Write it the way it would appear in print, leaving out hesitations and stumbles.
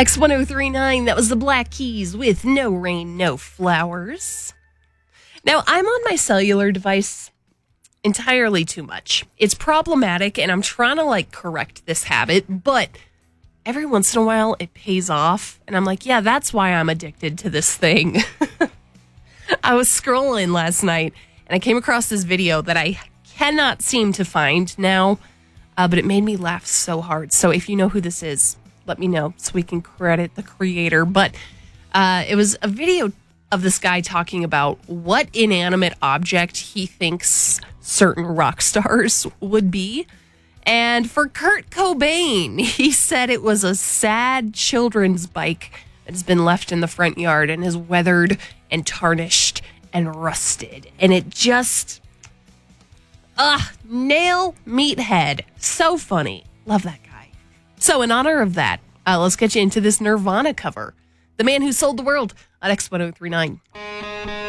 X1039, that was the Black Keys with No Rain, No Flowers. Now, I'm on my cellular device entirely too much. It's problematic, and I'm trying to, correct this habit, but every once in a while, it pays off, and I'm like, yeah, that's why I'm addicted to this thing. I was scrolling last night, and I came across this video that I cannot seem to find now, but it made me laugh so hard. So if you know who this is, let me know so we can credit the creator. But it was a video of this guy talking about what inanimate object he thinks certain rock stars would be. And for Kurt Cobain, he said it was a sad children's bike that has been left in the front yard and is weathered and tarnished and rusted. And it just, nail meathead. So funny. Love that guy. So in honor of that, let's get you into this Nirvana cover. The Man Who Sold the World on X1039.